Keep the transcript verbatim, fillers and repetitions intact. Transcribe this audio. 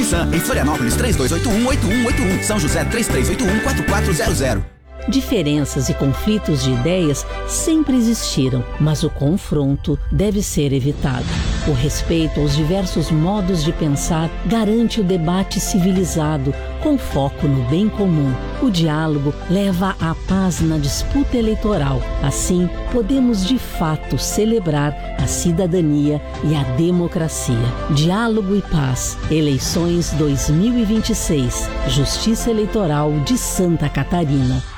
Tropsan. Em Florianópolis, três dois oito um, oito um oito um. São José, três três oito um, quatro quatro zero zero. Diferenças e conflitos de ideias sempre existiram, mas o confronto deve ser evitado. O respeito aos diversos modos de pensar garante o debate civilizado, com foco no bem comum. O diálogo leva à paz na disputa eleitoral. Assim, podemos de fato celebrar a cidadania e a democracia. Diálogo e paz. Eleições dois mil e vinte e seis. Justiça Eleitoral de Santa Catarina.